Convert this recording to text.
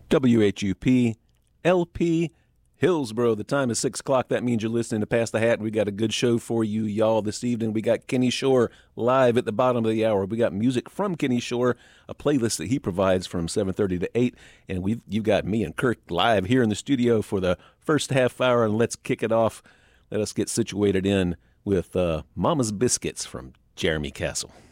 WHUP LP Hillsboro. The time is 6 o'clock. That means you're listening to Pass the Hat, and we got a good show for you, y'all, this evening. We got Kenny Shore live at the bottom of the hour. We got music from Kenny Shore, a playlist that he provides from 7:30 to 8, and you've got me and Kirk live here in the studio for the first half hour, and let's kick it off. Let us get situated in with Mama's Biscuits from Jeremy Castle.